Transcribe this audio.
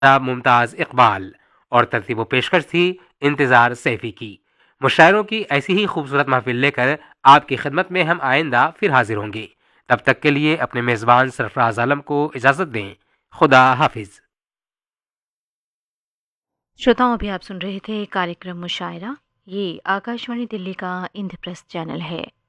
मुमताज़ इकबाल और तरतीब पेशकश थी इंतज़ार सैफ़ी की। मुशायरों की ऐसी ही खूबसूरत महफिल लेकर आपकी खिदमत में हम आइंदा फिर हाजिर होंगे। तब तक के लिए अपने मेज़बान सरफराज आलम को इजाज़त दें। खुदा हाफिज़। श्रोताओं, अभी आप सुन रहे थे कार्यक्रम मुशायरा। ये आकाशवाणी दिल्ली का इंद्रप्रस्थ चैनल है।